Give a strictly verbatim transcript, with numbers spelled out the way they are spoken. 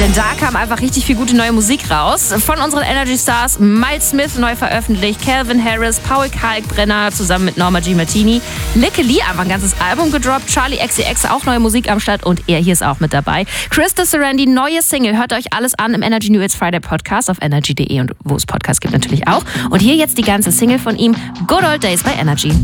Denn da kam einfach richtig viel gute neue Musik raus. Von unseren Energy Stars Miles Smith neu veröffentlicht, Calvin Harris, Paul Kalkbrenner zusammen mit Norma G. Martini, Likke Lee einfach ein ganzes Album gedroppt, Charlie X C X auch neue Musik am Start und er hier ist auch mit dabei. Krista Serendi, neue Single, hört euch alles an im Energy New Hits Friday Podcast auf energy punkt de und wo es Podcasts gibt natürlich auch. Und hier jetzt die ganze Single von ihm, Good Old Days bei Energy.